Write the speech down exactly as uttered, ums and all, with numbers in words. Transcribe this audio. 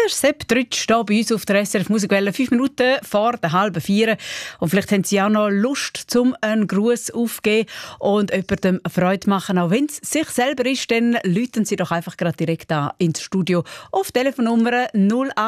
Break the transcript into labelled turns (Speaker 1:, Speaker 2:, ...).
Speaker 1: Der Sepp Trütsch hier bei uns auf der S R F Musikwelle, fünf Minuten vor der halben vier. Und vielleicht haben Sie auch noch Lust, zum einen Gruß aufzugeben und jemandem Freude machen. Auch wenn es sich selber ist, dann rufen Sie doch einfach gerade direkt an ins Studio auf Telefonnummer null acht